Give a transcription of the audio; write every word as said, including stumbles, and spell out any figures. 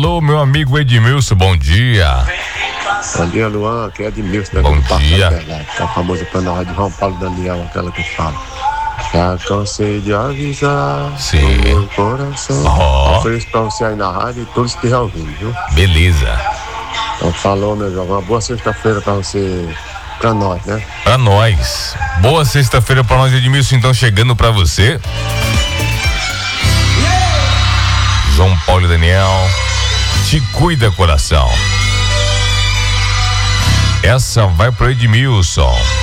Alô, meu amigo Edmilson, bom dia. Bom dia, Luan, aqui é Edmilson. Bom dia. Que é a famosa canal de João Paulo Daniel, aquela que fala. Já cansei de avisar Sim. no meu coração. Ó. Ofereço pra você aí na rádio e todos que estiver ouvindo, viu? Beleza. Então falou, meu jovem. Uma boa sexta-feira pra você, pra nós, né? Pra nós. Boa sexta-feira pra nós, Edmilson, então chegando pra você. João Paulo e Daniel, te cuida, coração. Essa vai pro Edmilson.